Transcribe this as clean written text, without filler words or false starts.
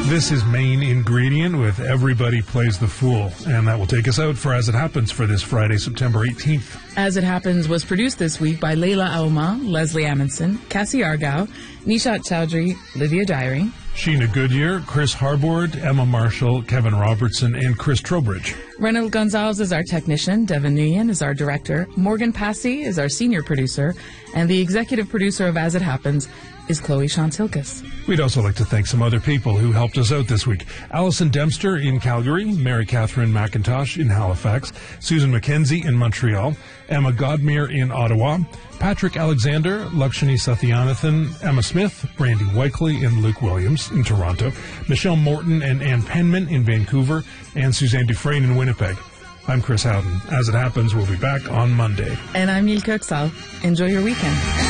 This is Main Ingredient with Everybody Plays the Fool. And that will take us out for As It Happens for this Friday, September 18th. As It Happens was produced this week by Leila Auma, Leslie Amundsen, Cassie Argao, Nishat Chowdhury, Livia Diary, Sheena Goodyear, Chris Harbord, Emma Marshall, Kevin Robertson, and Chris Trowbridge. Renald Gonzalez is our technician, Devin Nguyen is our director, Morgan Passy is our senior producer, and the executive producer of As It Happens is Chloe Shantz-Hilkes. We'd also like to thank some other people who helped us out this week. Alison Dempster in Calgary, Mary Catherine McIntosh in Halifax, Susan McKenzie in Montreal, Emma Godmere in Ottawa, Patrick Alexander, Lakshmi Satyanathan, Emma Smith, Randy Weikley, and Luke Williams in Toronto, Michelle Morton and Ann Penman in Vancouver, and Suzanne Dufresne in Winnipeg. I'm Chris Howden. As It Happens, we'll be back on Monday. And I'm Neil Kirksall. Enjoy your weekend.